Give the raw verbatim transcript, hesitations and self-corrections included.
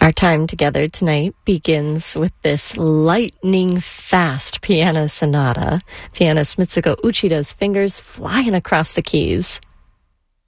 Our time together tonight begins with this lightning-fast piano sonata. Pianist Mitsuko Uchida's fingers flying across the keys.